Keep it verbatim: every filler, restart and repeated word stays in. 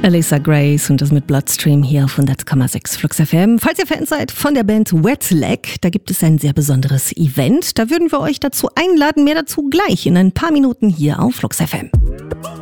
Alyssa Grace und das mit Bloodstream hier auf hundert Komma sechs Flux F M. Falls ihr Fans seid von der Band Wet Leg, da gibt es ein sehr besonderes Event. Da würden wir euch dazu einladen. Mehr dazu gleich in ein paar Minuten hier auf Flux F M.